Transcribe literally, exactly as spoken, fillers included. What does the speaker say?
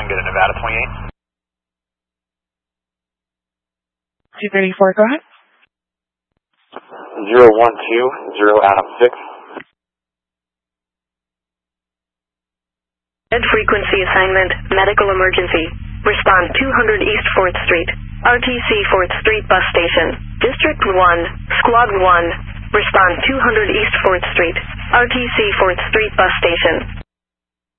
one, get a Nevada twenty-eight. two thirty-four, go ahead. zero one two, zero Adam six. Med frequency assignment, medical emergency. Respond two hundred East fourth Street. R T C fourth Street Bus Station. District one, Squad one. Respond two hundred East fourth Street. R T C fourth Street Bus Station.